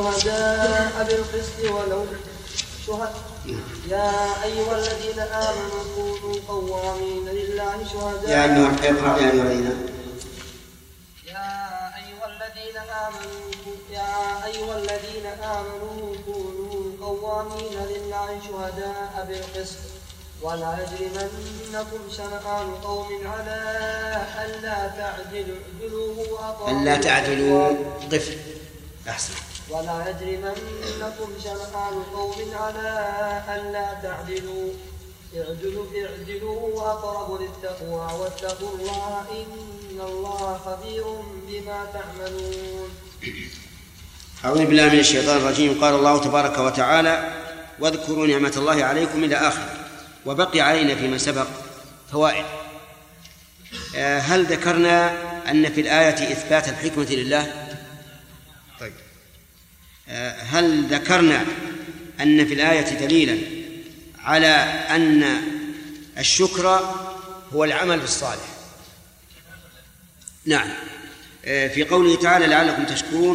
شهداء بالقسط ولو يا أيها الذين آمنوا كونوا قوامين لله شهداء يا أيها الذين آمنوا كونوا قوامين لله شهداء بالقسط ولا يجرمنكم شنآن قوم على ألا تعدلوا قف أحسن. ولا يجرمنكم شنآن قوم على ألا تعدلوا اعدلوا أقرب للتقوى واتقوا الله إن الله خبير بما تعملون. أعوذ بالله من الشيطان الرجيم. قال الله تبارك وتعالى: واذكروا نعمة الله عليكم إلى آخر. وبقي علينا فيما سبق فوائد. هل ذكرنا أن في الآية إثبات الحكمة لله؟ طيب. هل ذكرنا أن في الآية دليلا على أن الشكر هو العمل الصالح؟ نعم. في قوله تعالى: لعلكم تشكرون،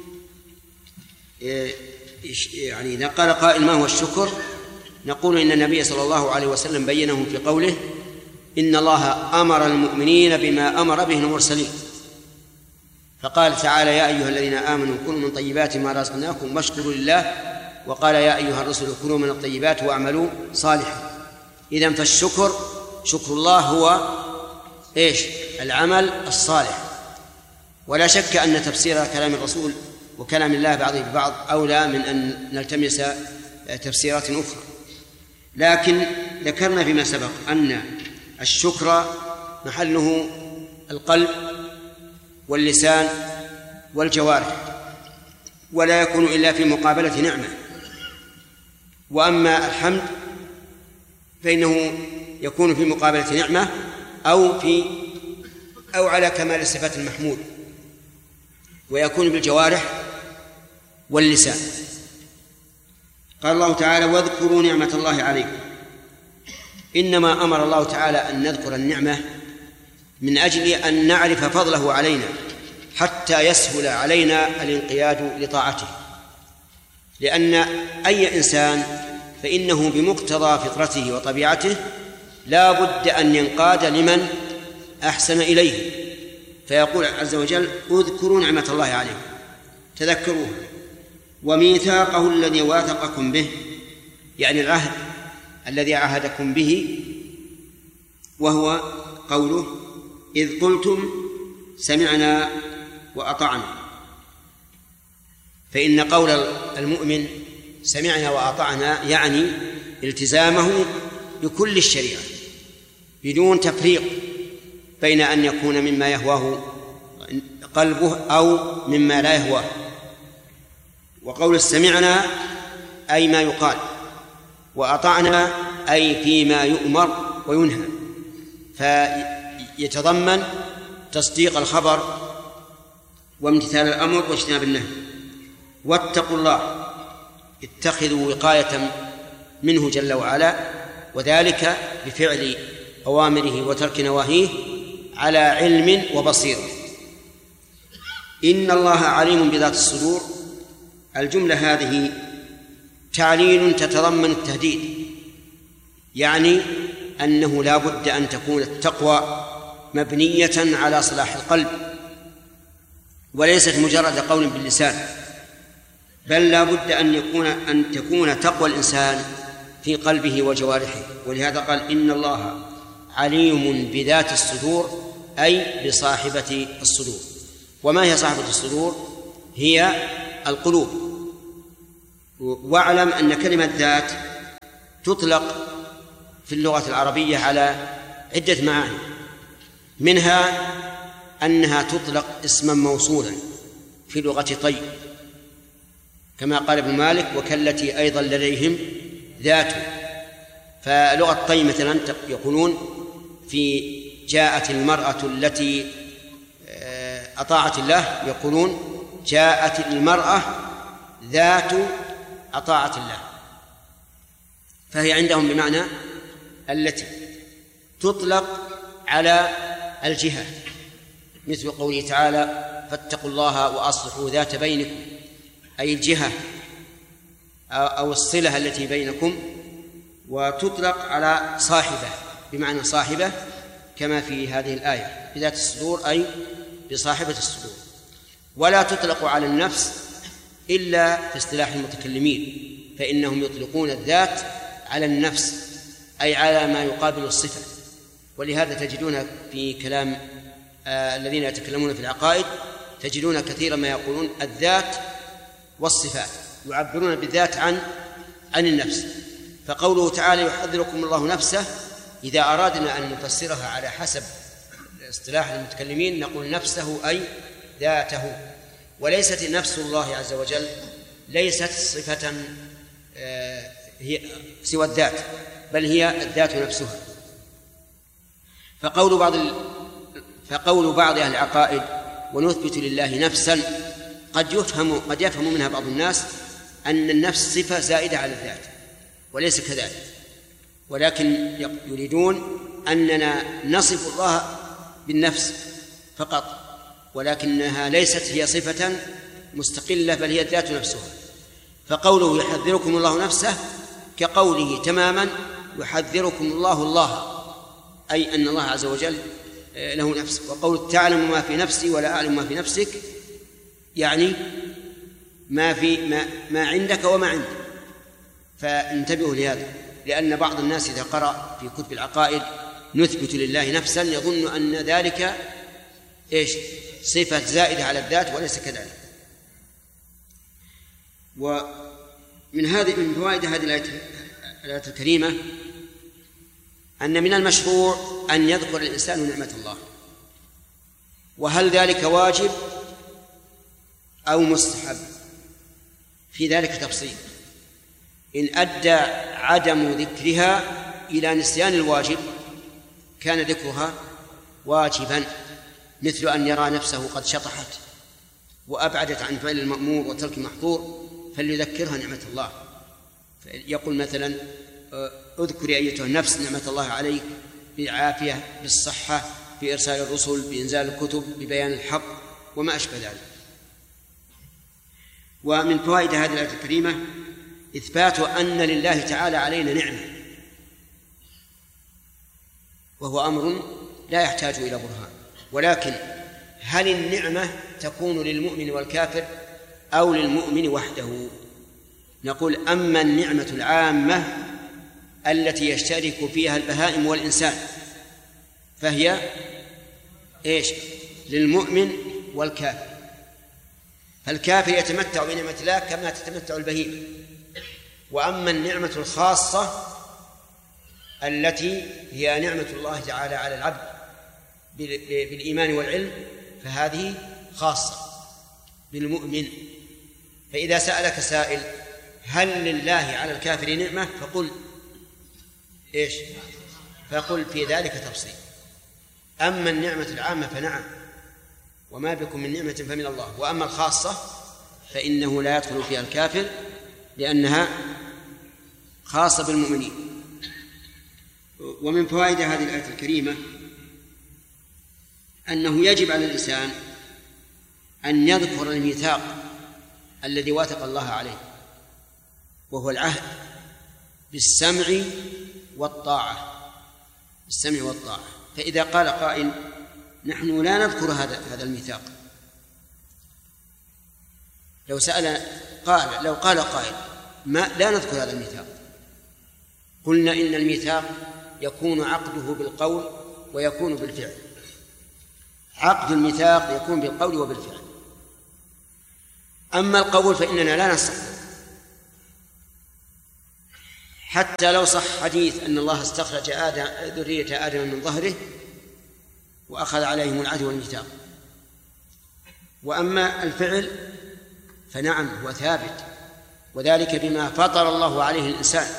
يعني إذا قال قائل ما هو الشكر، نقول إن النبي صلى الله عليه وسلم بينه في قوله: إن الله أمر المؤمنين بما أمر به المرسلين، فقال تعالى: يا أيها الذين آمنوا كلوا من طيبات ما رزقناكم واشكروا لله، وقال: يا أيها الرسل كلوا من الطيبات واعملوا صالحا. إذن فالشكر شكر الله هو إيش؟ العمل الصالح. ولا شك أن تفسير كلام الرسول وكلام الله بعضه ببعض أولى من أن نلتمس تفسيرات أخرى، لكن ذكرنا فيما سبق أن الشكر محله القلب واللسان والجوارح، ولا يكون إلا في مقابلة نعمة. وأما الحمد فإنه يكون في مقابلة نعمة أو على كمال الصفات المحمود، ويكون بالجوارح واللسان. قال الله تعالى: واذكروا نعمة الله عليكم. إنما أمر الله تعالى أن نذكر النعمة من أجل أن نعرف فضله علينا حتى يسهل علينا الانقياد لطاعته، لأن أي إنسان فإنه بمقتضى فطرته وطبيعته لا بد أن ينقاد لمن أحسن إليه، فيقول عز وجل: اذكروا نعمة الله عليكم، تذكروها، وميثاقه الذي واثقكم به، يعني العهد الذي عاهدكم به، وهو قوله: إذ قلتم سمعنا وأطعنا. فإن قول المؤمن سمعنا وأطعنا يعني التزامه بكل الشريعة بدون تفريق بين أن يكون مما يهواه قلبه أو مما لا يهواه. وقول سمعنا أي ما يقال، وأطعنا أي فيما يؤمر وينهى، فيتضمن تصديق الخبر وامتثال الأمر واجتناب النهي. واتقوا الله، اتخذوا وقاية منه جل وعلا، وذلك بفعل أوامره وترك نواهيه على علم وبصيرة. إن الله عليم بذات الصدور. الجملة هذه تعليل تتضمن التهديد، يعني أنه لا بد أن تكون التقوى مبنية على صلاح القلب، وليست مجرد قول باللسان، بل لا بد أن تكون تقوى الإنسان في قلبه وجوارحه. ولهذا قال: إن الله عليم بذات الصدور، أي بصاحبة الصدور. وما هي صاحبة الصدور؟ هي القلوب. واعلم أن كلمة ذات تطلق في اللغة العربية على عدة معاني، منها أنها تطلق اسما موصولا في لغة طي، كما قال ابن مالك: وكالتي أيضا لديهم ذات. فلغة طي مثلا يقولون في جاءت المرأة التي أطاعت الله، يقولون جاءت المرأة ذات أطاعت الله، فهي عندهم بمعنى التي تطلق على الجهة، مثل قوله تعالى: فاتقوا الله وأصلحوا ذات بينكم، أي الجهة أو الصلة التي بينكم، وتطلق على صاحبة بمعنى صاحبة كما في هذه الآية بذات الصدور أي بصاحبة الصدور. ولا تطلق على النفس إلا في اصطلاح المتكلمين، فإنهم يطلقون الذات على النفس أي على ما يقابل الصفة. ولهذا تجدون في كلام الذين يتكلمون في العقائد تجدون كثيرا ما يقولون الذات والصفات، يعبرون بالذات عن النفس. فقوله تعالى يحذركم الله نفسه، إذا أرادنا أن نفسرها على حسب اصطلاح المتكلمين نقول نفسه أي ذاته، وليست نفس الله عز وجل ليست صفة هي سوى الذات، بل هي الذات نفسها. فقول بعض أهل العقائد ونثبت لله نفسا قد يفهم منها بعض الناس أن النفس صفة زائدة على الذات، وليس كذلك، ولكن يريدون أننا نصف الله بالنفس فقط، ولكنها ليست هي صفة مستقلة بل هي الذات نفسها. فقوله يحذركم الله نفسه كقوله تماما يحذركم الله، أي أن الله عز وجل له نفس. وقول تعلم ما في نفسي ولا أعلم ما في نفسك يعني ما عندك وما عندي. فانتبهوا لهذا، لأن بعض الناس إذا قرأ في كتب العقائد نثبت لله نفسا يظن أن ذلك صفة زائدة على الذات، وليس كذلك. ومن فوائد هذه الآية الكريمة أن من المشروع أن يذكر الإنسان نعمة الله، وهل ذلك واجب أو مستحب؟ في ذلك تفصيل. إن أدى عدم ذكرها إلى نسيان الواجب كان ذكرها واجبا، مثل أن يرى نفسه قد شطحت وأبعدت عن فعل المأمور وترك المحظور فليذكرها نعمة الله، يقول مثلا اذكري أيتها النفس نعمة الله عليك بالعافية، بالصحة، بإرسال الرسل، بإنزال الكتب، ببيان الحق وما أشبه ذلك. ومن فوائد هذه الآية الكريمة إثبات أن لله تعالى علينا نعمة، وهو أمر لا يحتاج إلى برهان. ولكن هل النعمة تكون للمؤمن والكافر أو للمؤمن وحده؟ نقول أما النعمة العامة التي يشترك فيها البهائم والإنسان فهي للمؤمن والكافر، فالكافر يتمتع بنعمة الله كما تتمتع البهيمة. وأما النعمة الخاصة التي هي نعمة الله تعالى على العبد بالإيمان والعلم فهذه خاصة بالمؤمن. فإذا سألك سائل هل لله على الكافر نعمة فقل في ذلك تفصيل. أما النعمة العامة فنعم، وما بكم من نعمة فمن الله. وأما الخاصة فإنه لا يدخل فيها الكافر لأنها خاصة بالمؤمنين. ومن فوائد هذه الآية الكريمة أنه يجب على الإنسان أن يذكر الميثاق الذي واثق الله عليه، وهو العهد بالسمع والطاعة. فإذا قال قائل نحن لا نذكر هذا الميثاق، لو قال قائل لا نذكر هذا الميثاق، قلنا إن الميثاق يكون عقده بالقول ويكون بالفعل. عقد الميثاق يكون بالقول وبالفعل. أما القول فإننا لا نصح، حتى لو صح حديث أن الله استخرج ذرية آدم من ظهره وأخذ عليهم العهد والميثاق. وأما الفعل فنعم هو ثابت، وذلك بما فطر الله عليه الإنسان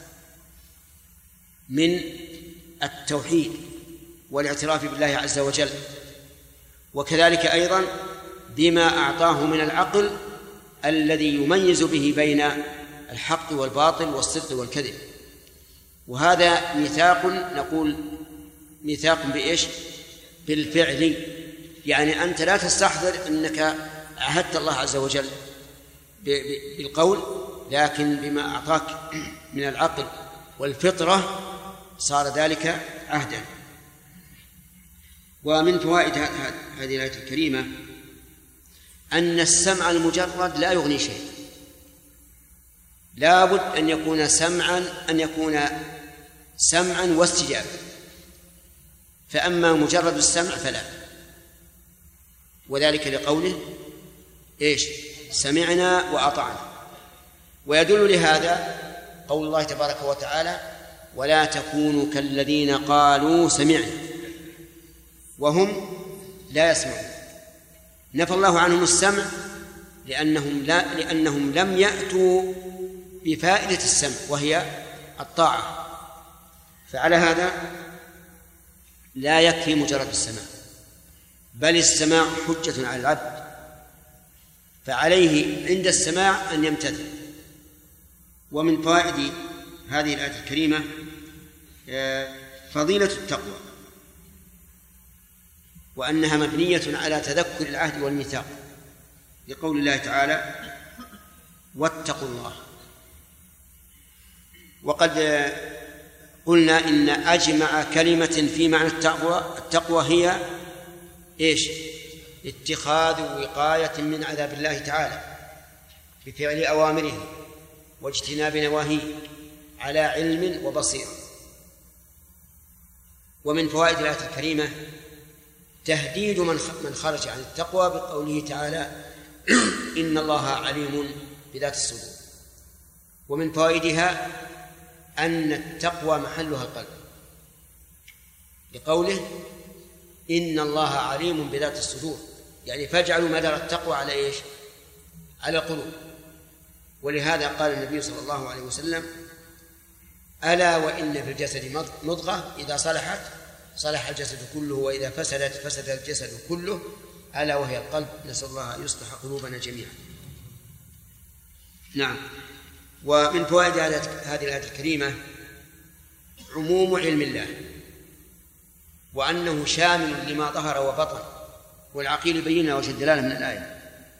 من التوحيد والاعتراف بالله عز وجل، وكذلك أيضا بما أعطاه من العقل الذي يميز به بين الحق والباطل والصدق والكذب. وهذا ميثاق، نقول ميثاق بالفعل، يعني أنت لا تستحضر أنك عهدت الله عز وجل بالقول، لكن بما أعطاك من العقل والفطرة صار ذلك عهدا. ومن فوائد هذه الآية الكريمة أن السمع المجرد لا يغني شيء، لا بد أن يكون سمعا واستجابة، فأما مجرد السمع فلا، وذلك لقوله سمعنا وأطعنا. ويدل لهذا قول الله تبارك وتعالى: ولا تكونوا كالذين قالوا سمعنا وهم لا يسمعون. نفى الله عنهم السمع لأنهم لم يأتوا بفائدة السمع وهي الطاعة، فعلى هذا لا يكفي مجرد السماع، بل السماع حجة على العبد، فعليه عند السماع أن يمتثل. ومن فوائد هذه الآية الكريمة فضيلة التقوى، وأنها مبنية على تذكر العهد والميثاق، لقول الله تعالى: واتقوا الله. وقد قلنا إن أجمع كلمة في معنى التقوى هي اتخاذ وقاية من عذاب الله تعالى بفعل أوامره واجتناب نواهيه على علم وبصيرة. ومن فوائد الآية الكريمة تهديد من خرج عن التقوى بقوله تعالى: إن الله عليم بذات الصدور. ومن فوائدها أن التقوى محلها القلب، لقوله: إن الله عليم بذات الصدور، يعني فاجعلوا مدار التقوى على على القلوب. ولهذا قال النبي صلى الله عليه وسلم: ألا وإن في الجسد مضغة إذا صلحت صلح الجسد كله، وإذا فسدت فسد الجسد كله، ألا وهي القلب. نسأل الله أن يصلح قلوبنا جميعا. نعم. ومن فوائد هذه الآية الكريمة عموم علم الله، وأنه شامل لما ظهر وبطن، والعقيل يبين وجه الدلالة من الآية.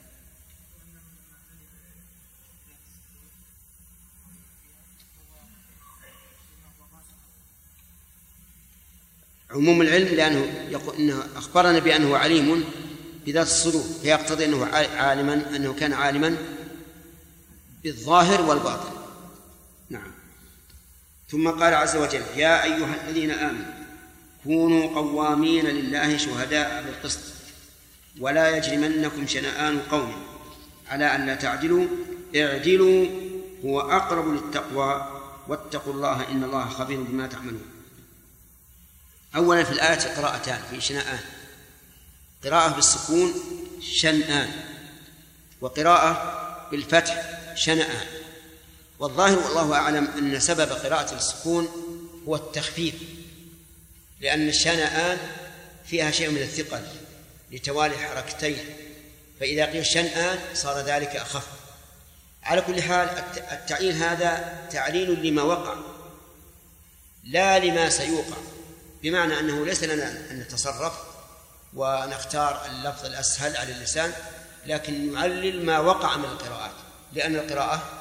عموم العلم لأنه يقول إنه أخبرنا بأنه عليم بذات الصدور، فيقتضي أنه كان عالما بالظاهر والباطن. نعم. ثم قال عز وجل: يا أيها الذين آمنوا كونوا قوامين لله شهداء بالقسط ولا يجرمنكم شنآن قوم على أن لا تعدلوا اعدلوا هو أقرب للتقوى واتقوا الله إن الله خبير بما تعملون. أولا في الآية قراءتان في شنآن: قراءة بالسكون شنآن، وقراءة بالفتح شنآن. والظاهر والله أعلم أن سبب قراءة السكون هو التخفيف، لأن الشنآن فيها شيء من الثقل لتوالي الحركتين، فإذا قيل شنآن صار ذلك أخف. على كل حال التعليل هذا تعليل لما وقع لا لما سيوقع، بمعنى أنه ليس لنا أن نتصرف ونختار اللفظ الأسهل على اللسان، لكن نعلل ما وقع من القراءات، لأن القراءة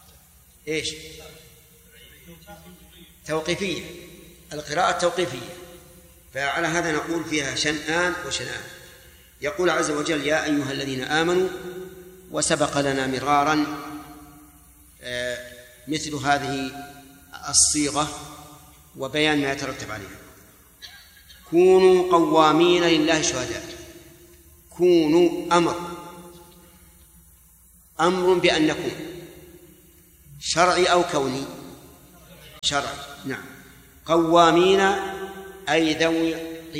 توقيفية، القراءة توقيفية، فعلى هذا نقول فيها شنآن وشنآن. يقول عز وجل: يا أيها الذين آمنوا، وسبق لنا مرارا مثل هذه الصيغة وبيان ما يترتب عليها. كونوا قوامين لله شهداء. كونوا أمر بأن نكون، شرعي أو كوني؟ شرعي. نعم. قوامين أي ذوي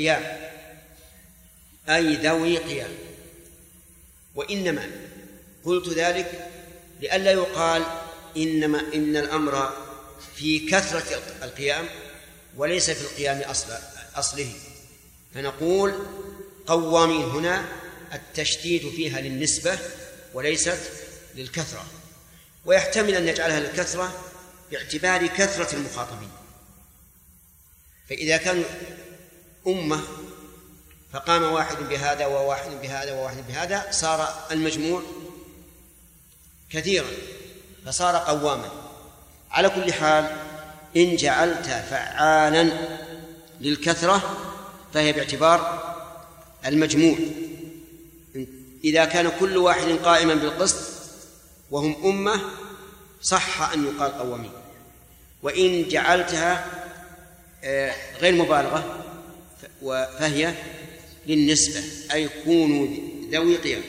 قيام. وإنما قلت ذلك لئلا يقال إن الأمر في كثرة القيام وليس في القيام أصله، فنقول قوامين هنا التشديد فيها للنسبة وليست للكثرة، ويحتمل أن نجعلها للكثرة باعتبار كثرة المخاطبين. فإذا كان أمة فقام واحد بهذا وواحد بهذا وواحد بهذا صار المجموع كثيرا فصار قواما. على كل حال إن جعلت فعالا للكثرة فهي باعتبار المجموع. إذا كان كل واحد قائما بالقسط وهم أمة صح أن يقال قوامين. وإن جعلتها غير مبالغة فهي للنسبة، أي كونوا ذوي قيام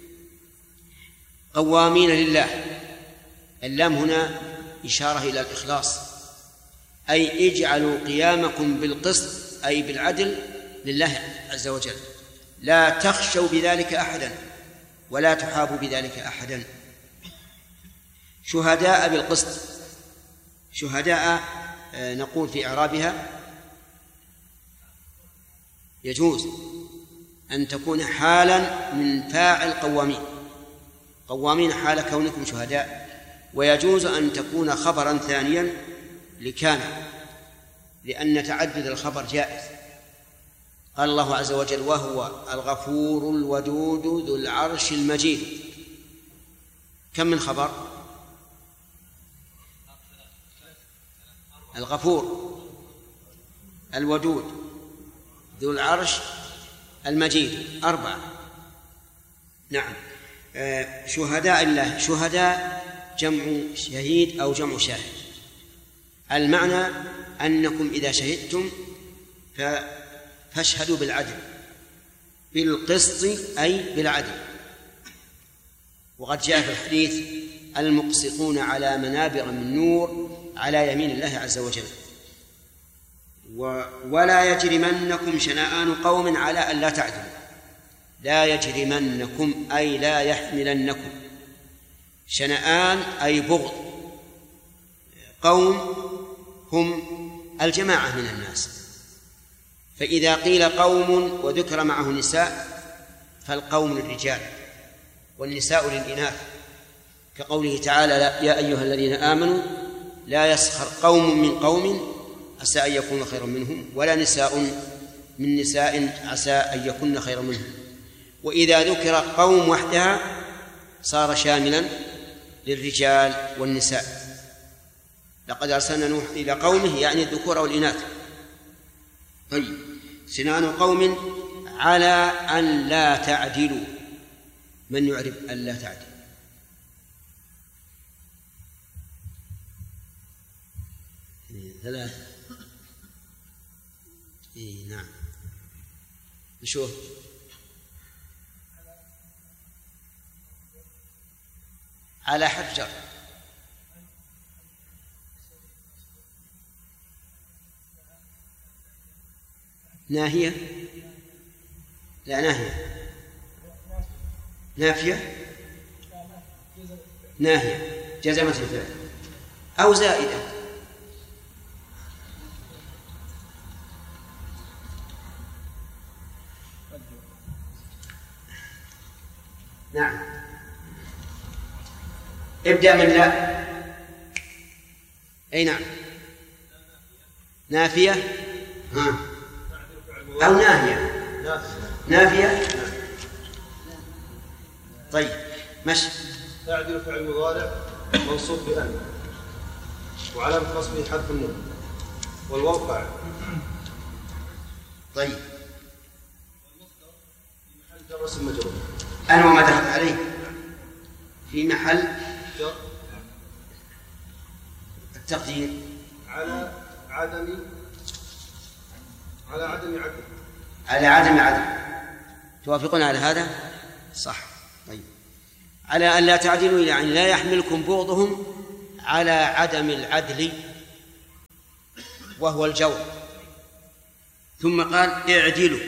قوامين لله. اللام هنا إشارة إلى الإخلاص، أي اجعلوا قيامكم بالقسط أي بالعدل لله عز وجل، لا تخشوا بذلك أحدا ولا تحابوا بذلك أحدا. شهداء بالقسط، شهداء نقول في إعرابها يجوز أن تكون حالا من فاعل قوامين، قوامين حال كونكم شهداء، ويجوز أن تكون خبرا ثانيا لكان، لأن تعدد الخبر جائز. قال الله عز وجل: وهو الغفور الودود ذو العرش المجيد. كم من خبر؟ الغفور، الودود، ذو العرش، المجيد، 4. نعم. شهداء الله، شهداء جمع شهيد أو جمع شاهد. المعنى أنكم إذا شهدتم فاشهدوا بالعدل، بالقسط أي بالعدل. وقد جاء في الحديث: المقسطون على منابر من نور على يمين الله عز وجل. ولا يجرمنكم شنآن قوم على أن لا تعدلوا. لا يجرمنكم أي لا يحملنكم. شنآن أي بغض قوم هم الجماعة من الناس، فإذا قيل قوم وذكر معه نساء فالقوم للرجال والنساء للإناث، كقوله تعالى: يا أيها الذين آمنوا لا يسخر قوم من قوم عسى أن يكونوا خيرا منهم ولا نساء من نساء عسى أن يكون خيرا منهم. وإذا ذكر قوم وحدها صار شاملا للرجال والنساء. لقد أرسلنا نوح إلى قومه يعني الذكور والإناث. طيب، سنان قوم على أن لا تعدلوا. من يعرف أن لا تعدل؟ ثلاثة. نعم، نشوف. على حجر، ناهية، لا ناهية، نافية، ناهية جزمت الفعل، أو زائدة. نعم، ابدأ من لا. أي نعم، نافية أو ناهية. نافية. طيب، مشي. تعدل فعل مضارع منصوب بأن وعلامة نصبه حذف النون والواو فاعل. طيب، والمصدر في محل جر اسم مجرور. أنا وما دخلت عليه في محل جر. التقدير على عدم عدل. على عدم عدل. توافقون على هذا؟ صح. طيب، على أن لا تعدلوا يعني لا يحملكم بغضهم على عدم العدل وهو الجور. ثم قال: اعدلوا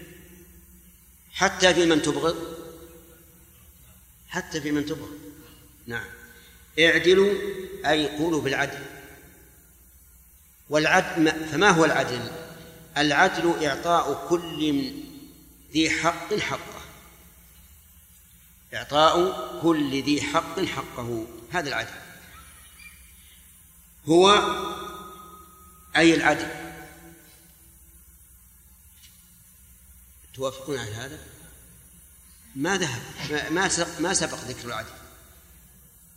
حتى في من تبغض، حتى في من تبغض. نعم، اعدلوا أي قولوا بالعدل. والعدل، فما هو العدل؟ العدل إعطاء كل ذي حق حقه، إعطاء كل ذي حق حقه، هذا العدل. هو أي العدل. توافقون على هذا؟ ما ذهب، ما سبق ذكر العدل.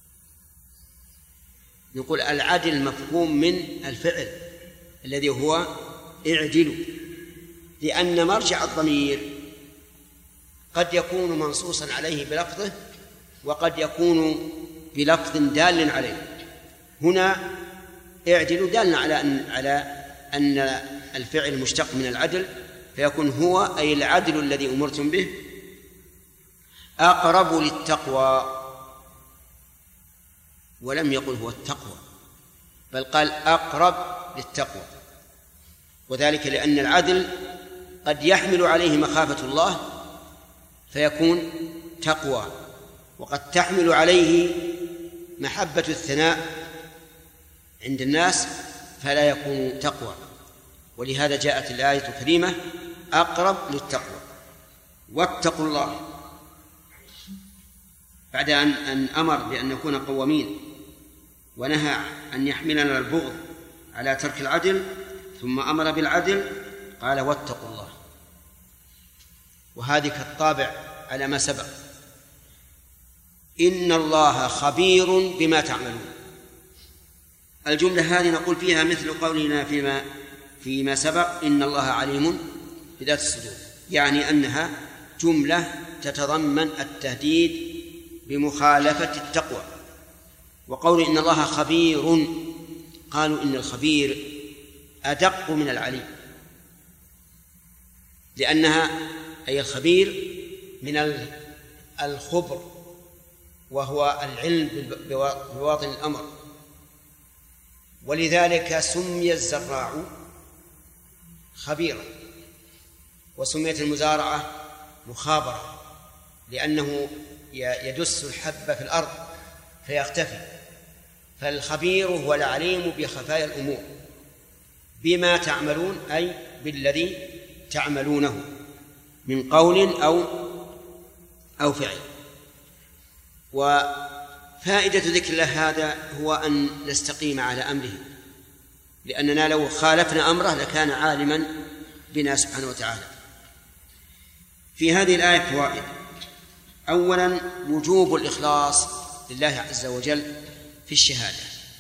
نقول العدل مفهوم من الفعل الذي هو اعدلوا، لأن مرجع الضمير قد يكون منصوصا عليه بلفظه وقد يكون بلفظ دال عليه. هنا اعدلوا دالنا على أن الفعل مشتق من العدل، فيكون هو أي العدل الذي أمرتم به أقرب للتقوى، ولم يقل هو التقوى بل قال أقرب للتقوى، وذلك لأن العدل قد يحمل عليه مخافة الله فيكون تقوى، وقد تحمل عليه محبة الثناء عند الناس فلا يكون تقوى. ولهذا جاءت الآية الكريمة أقرب للتقوى. واتقوا الله بعد أن أمر بأن نكون قوامين ونهى أن يحملنا البغض على ترك العدل، ثم أمر بالعدل قال واتقوا الله، وهذه كالطابع على ما سبق. إن الله خبير بما تعملون. الجملة هذه نقول فيها مثل قولنا فيما سبق إن الله عليم بذات الصدور، يعني أنها جملة تتضمن التهديد بمخالفة التقوى. وقول إن الله خبير قالوا إن الخبير أدق من العليم، لأنها أي الخبير من الخبر وهو العلم بواطن الأمر، ولذلك سمي الزراع خبيرا وسميت المزارعة مخابرة، لأنه يدس الحب في الأرض فيختفي. فالخبير هو العليم بخفايا الأمور بما تعملون، أي بالذي تعملونه من قول أو فعل. وفائدة ذكر الله هذا هو أن نستقيم على أمره، لأننا لو خالفنا أمره لكان عالما بنا سبحانه وتعالى. في هذه الآية فوائد. أولا وجوب الإخلاص لله عز وجل في الشهادة،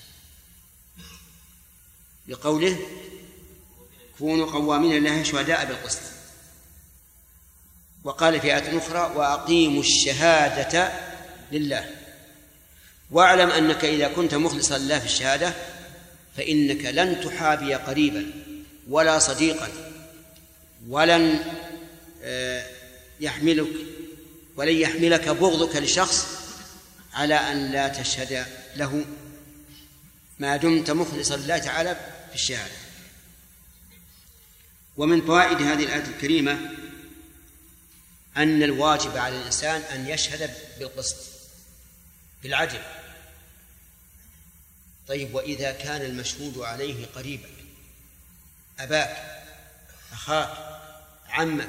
لقوله كونوا قوامين لله شهداء بالقسط. وقال في آية أخرى وأقيموا الشهادة لله. واعلم أنك إذا كنت مخلصا لله في الشهادة فإنك لن تحابي قريبا ولا صديقا، ولن يحملك بغضك لشخص على أن لا تشهد له ما دمت مخلصا لله تعالى في الشهادة. ومن فوائد هذه الآية الكريمة أن الواجب على الإنسان أن يشهد بالقسط بالعدل. طيب، وإذا كان المشهود عليه قريبك، أباك، أخاك، عمك،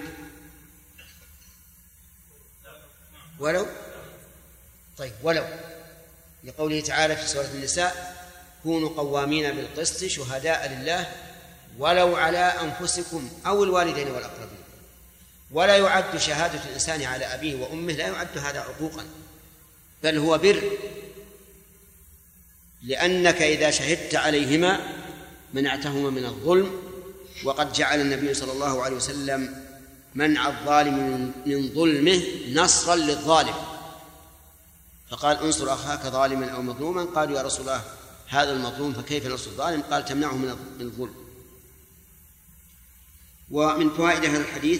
ولو لقوله تعالى في سورة النساء كونوا قوامين بالقسط شهداء لله ولو على أنفسكم أو الوالدين والأقربين. ولا يعد شهادة الإنسان على أبيه وأمه، لا يعد هذا عقوقا، بل هو بر، لأنك إذا شهدت عليهما منعتهما من الظلم. وقد جعل النبي صلى الله عليه وسلم منع الظالم من ظلمه نصرا للظالم، فقال انصر أخاك ظالما أو مظلوما. قالوا يا رسول الله هذا المظلوم فكيف نصر الظالم؟ قال تمنعه من الظلم. ومن فوائد هذا الحديث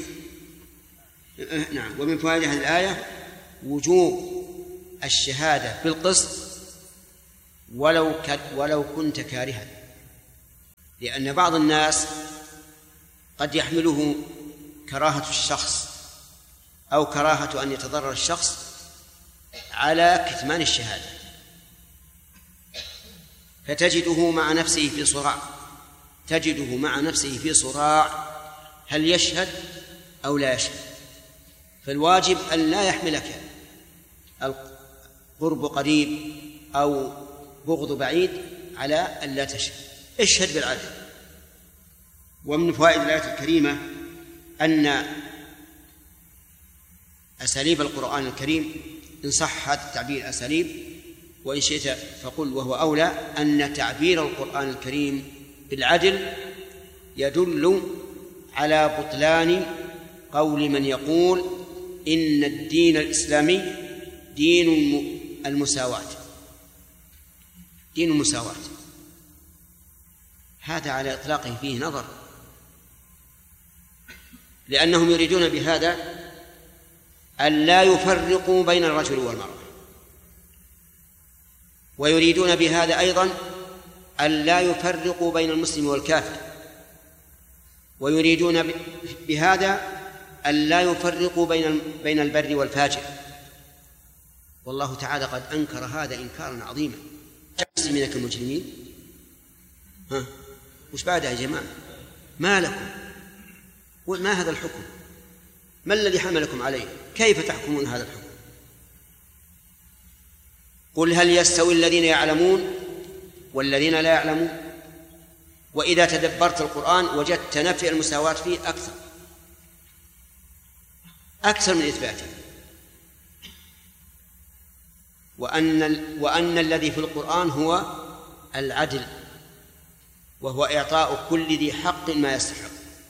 ومن فوائد هذه الآية وجوب الشهادة بالقسط ولو كنت كارها، لأن بعض الناس قد يحمله كراهة الشخص أو كراهة أن يتضرر الشخص على كتمان الشهادة، فتجده مع نفسه في صراع هل يشهد أو لا يشهد. فالواجب أن لا يحملك القرب قريب أو بغض بعيد على أن لا تشهد، اشهد بالعدل. ومن فوائد الآية الكريمة أن أساليب القرآن الكريم إن صح هذا التعبير أساليب، وإن شئت فقل وهو أولى أن تعبير القرآن الكريم بالعدل يدل على بطلان قول من يقول إن الدين الإسلامي دين المساواة، دين المساواة. هذا على إطلاقه فيه نظر، لأنهم يريدون بهذا أن لا يفرقوا بين الرجل والمرأة، ويريدون بهذا أيضا أن لا يفرقوا بين المسلم والكافر، ويريدون بهذا أن لا يفرقوا بين البر والفاجر. والله تعالى قد أنكر هذا إنكارا عظيما. المسلمين كالمجرمين، وش بعدها يا جماعة؟ ما لكم؟ ما هذا الحكم؟ ما الذي حملكم عليه؟ كيف تحكمون هذا الحكم؟ قل هل يستوي الذين يعلمون والذين لا يعلمون؟ وإذا تدبرت القرآن وجدت نفي المساواة فيه أكثر من إثباته، وأن الذي في القرآن هو العدل، وهو إعطاء كل ذي حق ما يستحق.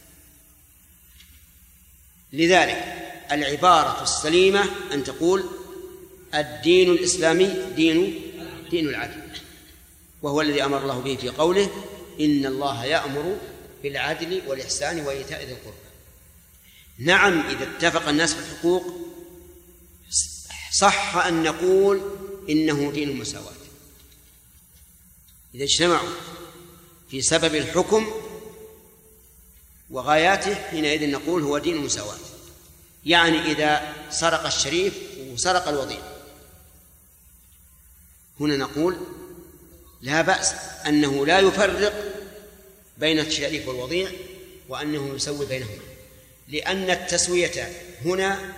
لذلك العبارة السليمة أن تقول الدين الإسلامي دين العدل، وهو الذي أمر الله به في قوله إن الله يأمر بالعدل والإحسان وإيتاء ذي القربى. نعم، إذا اتفق الناس في الحقوق صح أن نقول إنه دين المساواة. إذا اجتمعوا في سبب الحكم وغاياته حينئذ نقول هو دين المساواة. يعني إذا سرق الشريف وسرق الوضيع، هنا نقول لا بأس أنه لا يفرق بين الشريف والوضيع، وأنه يسوي بينهما، لأن التسوية هنا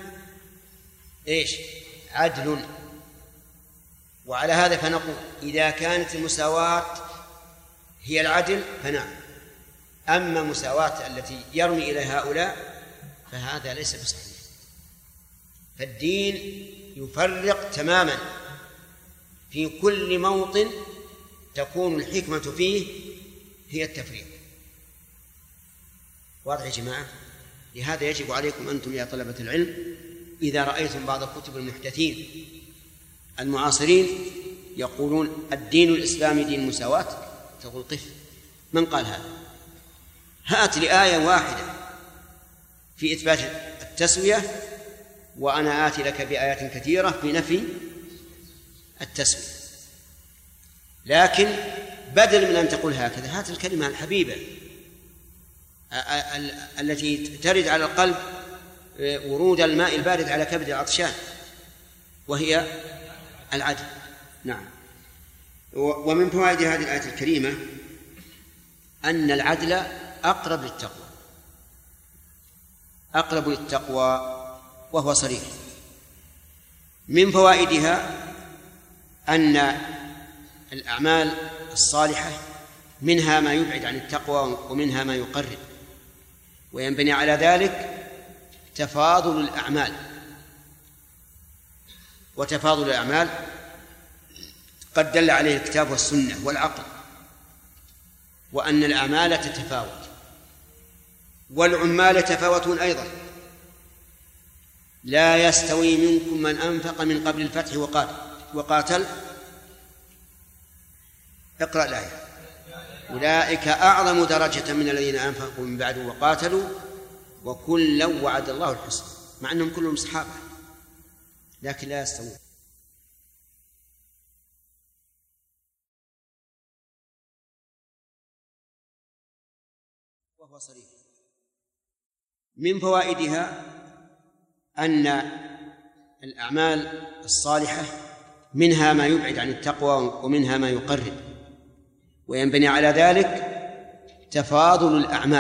عدل. وعلى هذا فنقول إذا كانت المساواة هي العدل فنعم، أما مساواة التي يرمي إلى هؤلاء فهذا ليس بصحيح. فالدين يفرق تماما في كل موطن تكون الحكمة فيه هي التفريق. واضح يا جماعة؟ لهذا يجب عليكم أنتم يا طلبة العلم إذا رأيتم بعض كتب المحدثين المعاصرين يقولون الدين الإسلامي دين المساواة، تقول قف، من قال هذا؟ هات لي آية واحدة في إثبات التسوية وأنا آتي لك بآيات كثيرة في نفي التسوية. لكن بدل من أن تقول هكذا، هات الكلمة الحبيبة التي ترد على القلب ورود الماء البارد على كبد العطشان، وهي العدل. نعم. ومن فوائد هذه الآية الكريمة أن العدل أقرب للتقوى وهو صريح. من فوائدها أن الأعمال الصالحة منها ما يبعد عن التقوى ومنها ما يقرب، وينبني على ذلك تفاضل الأعمال. وتفاضل الأعمال قد دل عليه الكتاب والسنة والعقل، وأن الأعمال تتفاوت، والعمال يتفاوتون أيضا. لا يستوي منكم من أنفق من قبل الفتح وقاتل. اقرأ الآية. أولئك أعظم درجة من الذين أنفقوا من بعد وقاتلوا وكلا وعد الله الحسنى، مع أنهم كلهم صحابة لكن لا يستوون. وهو صريح. من فوائدها أن الأعمال الصالحة منها ما يبعد عن التقوى ومنها ما يقرب، وينبني على ذلك تفاضل الأعمال.